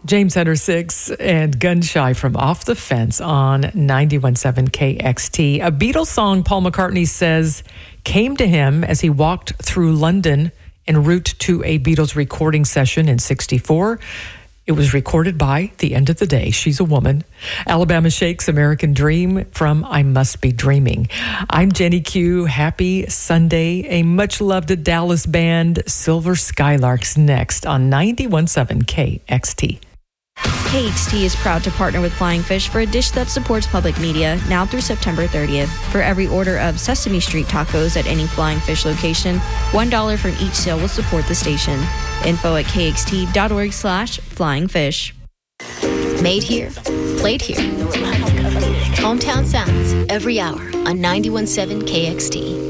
James Hunter 6 and Gun Shy from Off the Fence on 91.7 KXT. A Beatles song, Paul McCartney says, came to him as he walked through London en route to a Beatles recording session in 1964. It was recorded by The End of the Day. She's a woman. Alabama Shakes, American Dream from I Must Be Dreaming. I'm Jenny Q. Happy Sunday. A much-loved Dallas band, Silver Skylarks, next on 91.7 KXT. KXT is proud to partner with Flying Fish for a dish that supports public media now through September 30th. For every order of Sesame Street tacos at any Flying Fish location, $1 from each sale will support the station. Info at kxt.org/flyingfish. Made here, played here. Hometown sounds every hour on 91.7 KXT.